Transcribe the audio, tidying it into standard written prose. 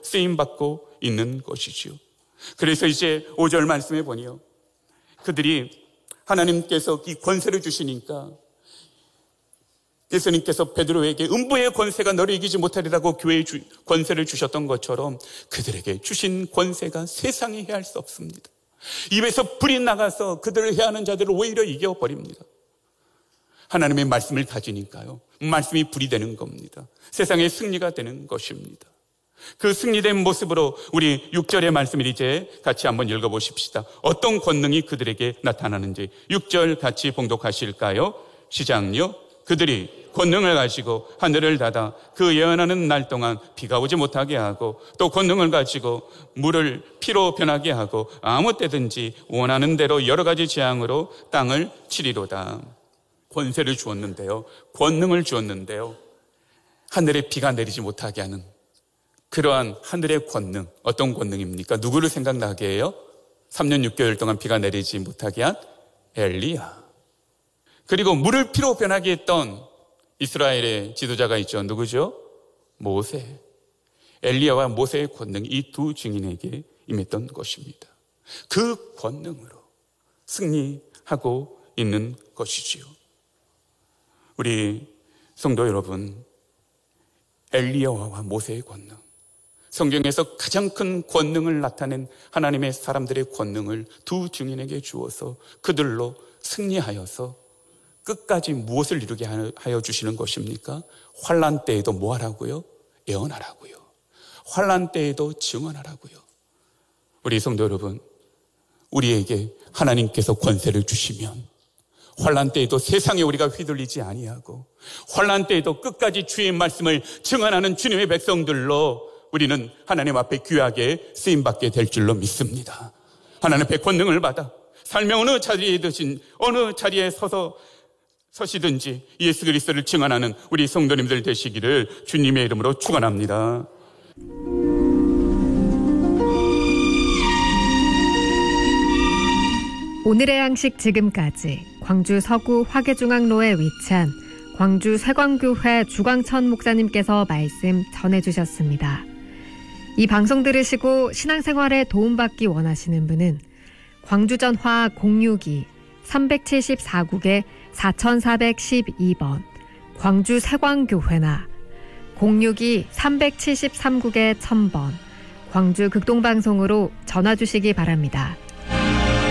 쓰임받고 있는 것이지요. 그래서 이제 5절 말씀해 보니요, 그들이 하나님께서 이 권세를 주시니까 예수님께서 베드로에게 음부의 권세가 너를 이기지 못하리라고 교회에 권세를 주셨던 것처럼 그들에게 주신 권세가 세상이 해할 수 없습니다. 입에서 불이 나가서 그들을 해하는 자들을 오히려 이겨버립니다. 하나님의 말씀을 가지니까요, 말씀이 불이 되는 겁니다. 세상의 승리가 되는 것입니다. 그 승리된 모습으로 우리 6절의 말씀을 이제 같이 한번 읽어보십시다. 어떤 권능이 그들에게 나타나는지 6절 같이 봉독하실까요? 시작요. 그들이 권능을 가지고 하늘을 닫아 그 예언하는 날 동안 비가 오지 못하게 하고, 또 권능을 가지고 물을 피로 변하게 하고 아무 때든지 원하는 대로 여러 가지 재앙으로 땅을 치리로다. 권세를 주었는데요, 권능을 주었는데요, 하늘에 비가 내리지 못하게 하는 그러한 하늘의 권능, 어떤 권능입니까? 누구를 생각나게 해요? 3년 6개월 동안 비가 내리지 못하게 한 엘리야. 그리고 물을 피로 변하게 했던 이스라엘의 지도자가 있죠. 누구죠? 모세. 엘리야와 모세의 권능이 이 두 증인에게 임했던 것입니다. 그 권능으로 승리하고 있는 것이지요. 우리 성도 여러분, 엘리야와 모세의 권능, 성경에서 가장 큰 권능을 나타낸 하나님의 사람들의 권능을 두 증인에게 주어서 그들로 승리하여서 끝까지 무엇을 이루게 하여 주시는 것입니까? 환난 때에도 뭐 하라고요? 예언하라고요. 환난 때에도 증언하라고요. 우리 성도 여러분, 우리에게 하나님께서 권세를 주시면 환난 때에도 세상에 우리가 휘둘리지 아니하고, 환난 때에도 끝까지 주의 말씀을 증언하는 주님의 백성들로 우리는 하나님 앞에 귀하게 쓰임받게 될 줄로 믿습니다. 하나님 앞에 권능을 받아 삶의 어느 자리에 서시든지 예수 그리스도를 증언하는 우리 성도님들 되시기를 주님의 이름으로 축원합니다. 오늘의 양식 지금까지 광주 서구 화계중앙로에 위치한 광주 세광교회 주광천 목사님께서 말씀 전해주셨습니다. 이 방송 들으시고 신앙생활에 도움받기 원하시는 분은 광주전화 062-374국에 4412번 광주 세광교회나 062-373국에 1000번 광주 극동방송으로 전화 주시기 바랍니다.